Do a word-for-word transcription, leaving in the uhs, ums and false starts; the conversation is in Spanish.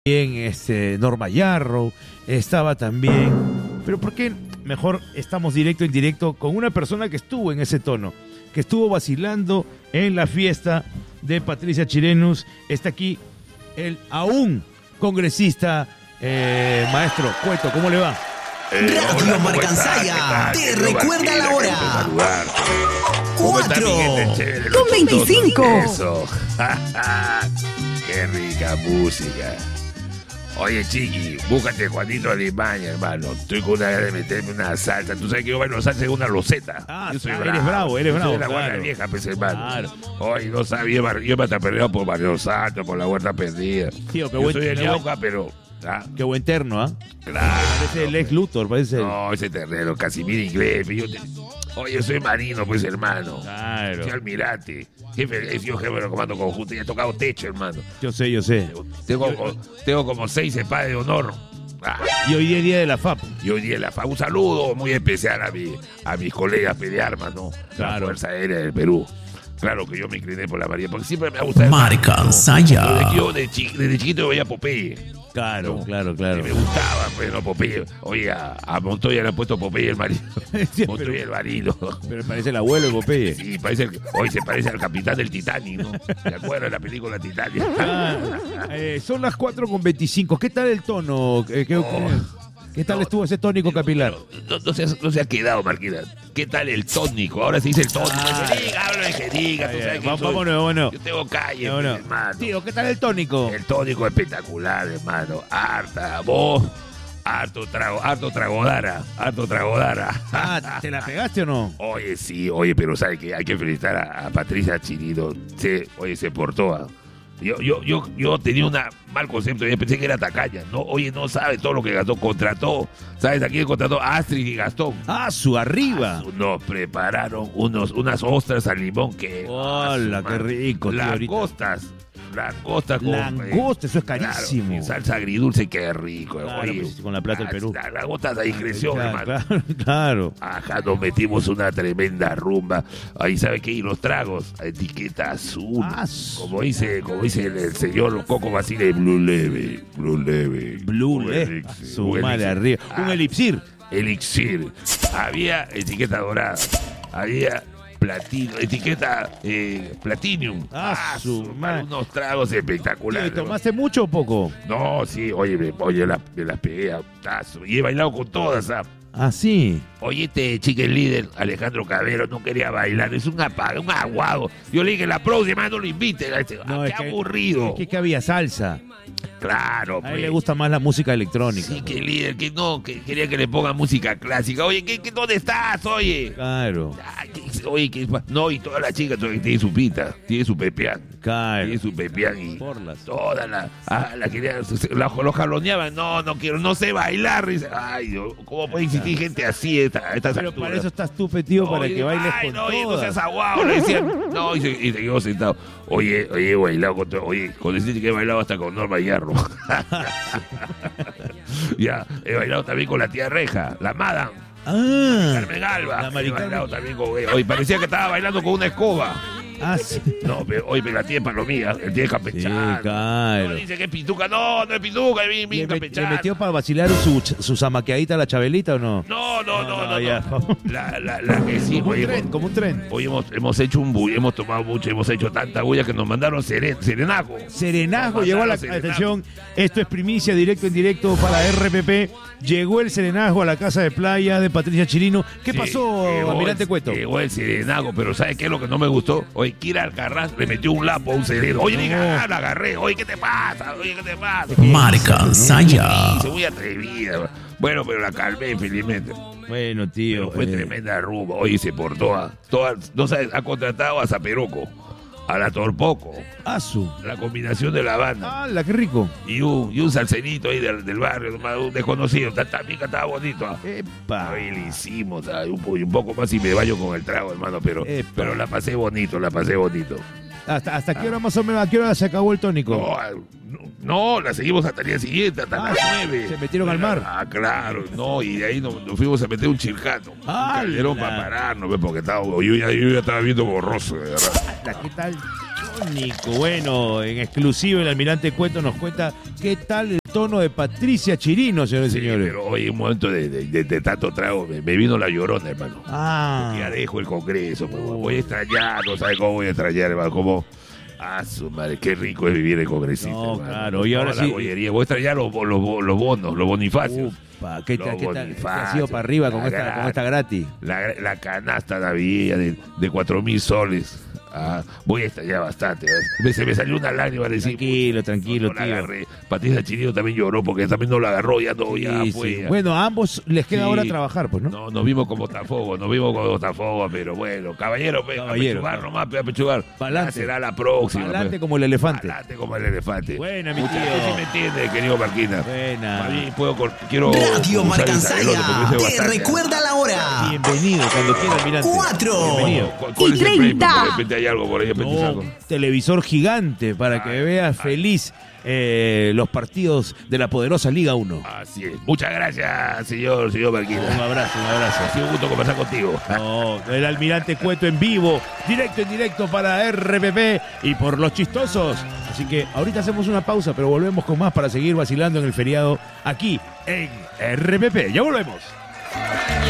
este, Norma Yarrow, estaba también, pero ¿por qué mejor estamos directo en directo con una persona que estuvo en ese tono, que estuvo vacilando en la fiesta de Patricia Chirenus? Está aquí el aún congresista, eh, maestro Cueto, ¿cómo le va? Eh, Radio Marcansaya te recuerda la hora. Cuatro con veinticinco. Eso. Qué rica música. Oye, chiqui, búscate Juanito Alimaña, hermano. Estoy con una ganas de meterme una salsa. Tú sabes que yo bailo salsa en una loseta. Ah, yo soy ah, bravo. Eres bravo, eres yo bravo. Soy la claro. buena vieja, pues, hermano. Claro. Oye, no sabía, yo me, yo me atrapé por Barrio Santo, por la Huerta Perdida. Tío, qué yo buen, soy de qué Ñauca, pero... Ah, Qué buen terno, ¿ah? ¿eh? claro. Parece el ex Luthor, parece. El... No, ese terreno, Casimiro inglés. Yo te... Oye, yo soy marino, pues, hermano. Claro. Soy almirante. Jefe, yo jefe de comando conjunto y he tocado techo, hermano. Yo sé, yo sé. Tengo, Yo- co- tengo como seis cepas de honor. Ah, Y hoy es día de la F A P. y hoy día la fa- un saludo muy especial a, mi, a mis colegas de armas, ¿no? Claro. La Fuerza Aérea del Perú. Claro que yo me incliné por la María, porque siempre me ha gustado. Marcansaya. Desde, yo de chi- desde chiquito veía Popeye. Claro, No. claro, Y claro. me gustaba, pues, no, Popeye. Oye, a, a Montoya le han puesto Popeye el marido. Sí, Montoya pero, el marino. pero parece el abuelo de Popeye. Sí, parece el, hoy se parece al capitán del Titanic, ¿no? ¿Te acuerdas de la película Titanic? Ah, eh, son las cuatro con veinticinco. ¿Qué tal el tono? Eh, ¿Qué, Oh. qué tal No. estuvo ese tónico capilar? No, no, se, ha- no se ha quedado, Marquina. ¿Qué tal el tónico? Ahora se dice el tónico. Ah. Jeringa, hablo de jeringa. Tú Ay, sabes ay, que va- soy- vámonos, vámonos. Yo tengo calle, Vámonos. pues, hermano. Tío, ¿qué tal el tónico? El tónico espectacular, hermano. Harta voz, harto trago, harto tragodara, harto tragodara. Ah, ¿te la pegaste o no? Oye, sí, oye, pero ¿sabes qué? Hay que felicitar a, a Patricia Chirino. Se, oye, se portó. ¿ah? Yo, yo, yo, yo tenía un mal concepto, yo pensé que era tacaña. No, oye, no sabe todo lo que gastó. Contrató, ¿sabes a quién contrató? A Astrid y Gastón. Ah, su arriba. Nos prepararon unos, unas ostras al limón que... Hola, ah, su qué madre. rico, tío, ahorita. Langostas. Langostas con... Langosta, eso es claro, carísimo. y salsa agridulce, qué rico. Claro, oye, pues, con la plata del ah, Perú. Las langostas de discreción, Claro, hermano. claro, claro. Ajá, nos metimos una tremenda rumba. Ahí, ¿sabe qué? Y los tragos, a etiqueta azul. Ah, su- Como dice, como dice el, el señor Coco Basile, Blue Leve, Blue Leve. Blue, Un eh. elixir, Su un madre elixir. arriba. Un Ah, elipsir. elixir. Había etiqueta dorada. Había platino, etiqueta eh, platinum. Ah, su su madre. Unos tragos Tío, espectaculares. ¿y ¿Tomaste mucho o poco? No, sí, oye, me, oye, la- me las pegué a tazo. Y he bailado con todas, ¿ah? Ah, sí. Oye, este chicken líder, Alejandro Cabero, no quería bailar, es un apagado, un aguado. Yo le dije, la próxima no lo invite. Este, No, ah, es qué que- aburrido. Es que, que había salsa. Claro, A pues. él le gusta más la música electrónica. Sí, que líder, que no, que quería que le ponga música clásica. Oye, ¿qué, qué, ¿dónde estás, oye? Claro, Ay, ¿qué- oye, ¿qué pa- no, y todas las chicas tienen su pita, tiene su pepeán, claro. tiene su pepeán y Por las- todas las, ah, la querían, la, los jaloneaban, no, no quiero, no sé bailar. Dice, ay, Dios, ¿cómo puede existir gente así a esta- a estas Pero alturas? para eso estás tú, tío, para Oye, que bailes ay, con no, oye, no todas. seas aguado, le decían. No, y se, y se quedó sentado. Oye, oye, he bailado con todo. Oye, con decirte que he bailado hasta con Norma Yarro. Ya, he bailado también con la tía Reja, la Madame, Ah, Carmen Alba. La He Mari bailado Carmen. también con ella. Oye, parecía que estaba bailando con una escoba. ah, sí. No, pero, oye, pero la tía es palomía, el tía es campechano. Sí, claro. No, dice que es pituca. No, no es pituca, es bien, bien ¿Le, met- campechano. le metió para vacilar su, su zamaqueadita a la Chabelita o no? No, no, no, No, no. no, no, ya. La, la, la que sí, Como un oye, tren, como un tren. Hoy hemos, hemos hecho un bu hemos tomado mucho, hemos hecho tanta bulla que nos mandaron seren, serenago. Serenazgo Nos llegó a la mandaron atención. Esto es primicia, directo en directo para R P P. Llegó el serenazgo a la casa de playa de Patricia Chirino. ¿Qué Sí, pasó, llegó Almirante el- Cueto? Llegó el serenago, pero ¿sabes qué es lo que no me gustó? Oye, Kira Alcarraz le metió un lapo a un sereno. Oye, diga, ah, la agarré. Oye, ¿qué te pasa? Oye, ¿qué te pasa? Marcansaya. Dice, muy atrevida. Bueno, pero la calmé, felizmente. Bueno, tío. Pero fue eh, tremenda rumba. Oye, se portó a... Todas, no sabes, ha contratado a Zaperoco, a la Torpoco, Asu. la combinación de la banda. ¡Hala, qué rico! Y un, y un salsenito ahí del, del barrio, nomás, un desconocido. Ta- También cantaba bonito. ¿ah? ¡Epa! Ahí le hicimos, ¿ah? un, po- y un poco más y me baño con el trago, hermano. Pero, Epa. pero la pasé bonito, la pasé bonito. ¿Hasta, hasta qué hora más o menos? ¿A qué hora se acabó el tónico? No, ah, no, no, la seguimos hasta el día siguiente, hasta Ah, las nueve. se metieron al mar. Ah, claro, no, y de ahí nos, nos fuimos a meter un chilcano. Un ¡Hala! calderón para pararnos, ¿ves? Porque estaba, yo, ya, yo ya estaba viendo borroso, de verdad. ¿Hasta qué tal? Nico, bueno, en exclusivo el almirante Cueto nos cuenta qué tal el tono de Patricia Chirino, señores y Sí, señores. pero hoy en un momento de, de, de- de tanto trago me, me vino la llorona, hermano. Ah, Ya dejo el Congreso, pues, voy a extrañar, no sabes cómo voy a extrañar, hermano, cómo... Ah, su madre, qué rico es vivir en congresista. No, hermano. claro, y ahora Toda la sí- bollería. Voy a extrañar los, los, los bonos, los bonifacios. upa, ¿qué, tal, Los qué, tal, qué ha Bonifacios, sido para arriba con la esta, gran- con esta gratis? La, la canasta navideña de, de cuatro mil soles. Ah, voy a estallar bastante. Me, se me salió una lágrima de decir, Tranquilo, tranquilo, no la tío. agarré. Patricia Chirino también lloró porque también no la agarró, ya no, ya Sí, fue. sí. ya. Bueno, a ambos les queda Sí. ahora trabajar, pues, ¿no? No, nos vimos como Botafogo, nos vimos como Botafogo, pero bueno, caballero, pe, Caballero, a pechugar claro. nomás, pe, a pechugar. Pa'lante. Ya será la próxima. Adelante pe. como el elefante. Pa'lante como el elefante. Buena, mi Mucha tío. gente sí me entiende, querido Marquina. Buena. A mí puedo, cor- quiero Radio usar el sabelote Marcansaya porque sé te bastante. recuerda la hora. Bienvenido, cuando quiera, almirante. Cuatro. Bienvenido. ¿Cuál, cuál Y es el premio? treinta. De repente hay algo por ahí, de repente No, saco. televisor gigante para que Ay, veas ay. feliz eh, los partidos de la poderosa Liga uno. Así es. Muchas gracias, señor, señor Un Marquina. abrazo, un abrazo. Ha sido un gusto conversar contigo. No, el almirante Cueto en vivo, directo en directo para R P P y por los chistosos. Así que ahorita hacemos una pausa, pero volvemos con más para seguir vacilando en el feriado aquí en R P P. Ya volvemos.